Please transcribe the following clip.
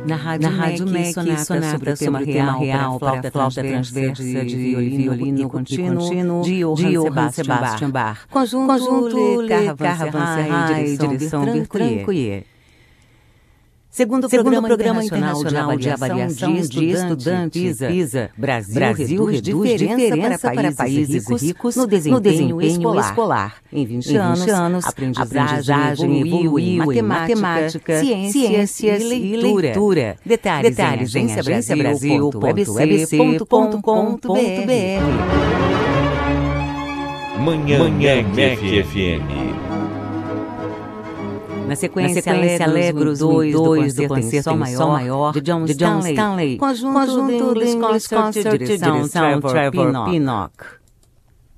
Na Rádio MEC, sonata sobre o tema real para flauta transversa de violino contínuo de Johann Sebastian Bach. Conjunto Le Caravanserai, direção Bertrand. Segundo o Programa Internacional de Avaliação de Estudantes, PISA, Brasil reduz diferença para países ricos no desempenho escolar. Em 20 anos, a aprendizagem evoluiu em matemática, ciências e leitura. Detalhes em agenciabrasil.webc.com.br. Manhã MEC FM. Na sequência, Alegros 2 do Concerto Maior de John Stanley. Conjunto English Concert, direção Trevor Pinnock.